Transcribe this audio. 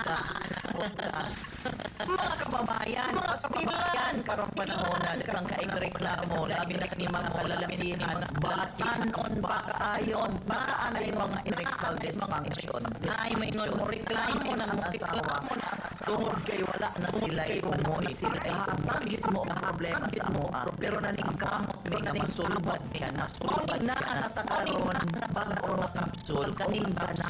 Mga kababayan, pastilan karong panahon na daghang kaayong reklamo labi na kani mga kalalabihan batanon pakaayon baan ay mga erectile dysfunction ay maingon mo reklamo na ang asawa tungod kay wala na sila umuwi sila hatag mo ang problema sa amoa pero naningkamot ni nga masulbat niya nasulbat na natakaroon bago na kapsul kaning bana